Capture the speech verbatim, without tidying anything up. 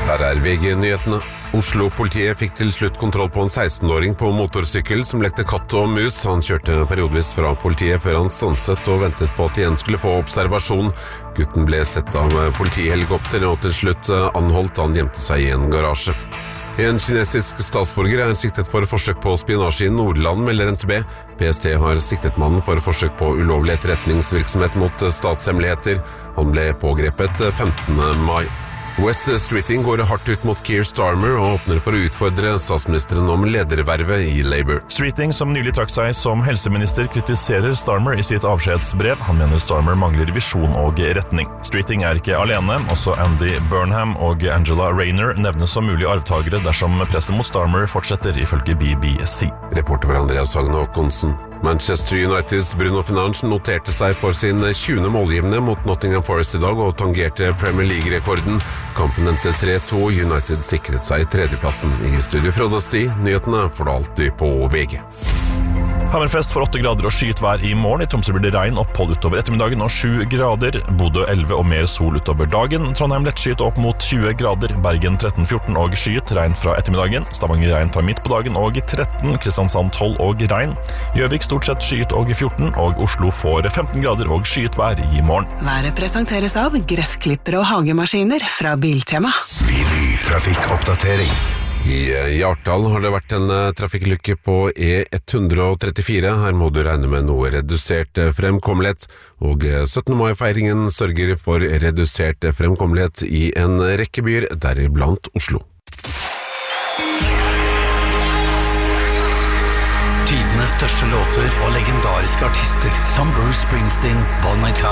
Her er V G-nyhetene. Oslo-politiet fikk til slutt kontroll på en seksten-åring på motorsykkel som lekte katt og mus. Han kjørte periodvis fra politiet før han stanset og ventet på at de igjen skulle få observasjon. Gutten ble sett av politihelikopter og til slutt anholdt. Han gjemte seg i en garasje. En kinesisk statsborger er siktet for forsøk på spionasje i Nordland, melder N T B. P S T har siktet mannen for forsøk på ulovlig etterretningsvirksomhet mot statshemmeligheter. Han ble pågrepet femtende mai. Wes Streeting går hardt ut mot Keir Starmer og åpner for å utfordre statsministeren om ledervervet i Labour. Streeting, som nylig trakk seg som helseminister, kritiserer Starmer i sitt avskjedsbrev. Han mener Starmer mangler visjon og retning. Streeting er ikke alene. Også Andy Burnham og Angela Rayner nevnes som mulige arvtagere dersom presset mot Starmer fortsetter, ifølge B B C. Reporter var Andreas Hagen Håkonsen. Manchester Uniteds Bruno Fernandes noterte seg for sin tjuende målgivende mot Nottingham Forest i dag og tangerte Premier League-rekorden. Kampen endte tre to. United sikret seg tredjeplassen. I studio Frode Sti. Nyhetene får du alltid på V G. Hammerfest for åtte grader og skyet vær i morgen. I Tromsø blir det regn, opphold utover ettermiddagen og sju grader. Bodø elleve og mer sol utover dagen. Trondheim lettskyet opp mot tjue grader. Bergen tretten fjorten og skyet. Regn fra ettermiddagen. Stavanger regn fra midt på dagen og tretten. Kristiansand tolv og regn. Gjøvik stort sett skyet og fjorten. Og Oslo får femten grader og skyet vær i morgen. Været presenteres av gressklipper og hagemaskiner fra Biltema. Trafikkoppdatering. I Hjartdal har det vært en trafikkulykke på E ett trettifire. Her må du regne med noe redusert fremkommelighet, og syttende mai-feiringen sørger for redusert fremkommelighet i en rekke byer, deriblant Oslo. Tidenes største låter og legendariske artister som Bruce Springsteen, Bonnie Tyler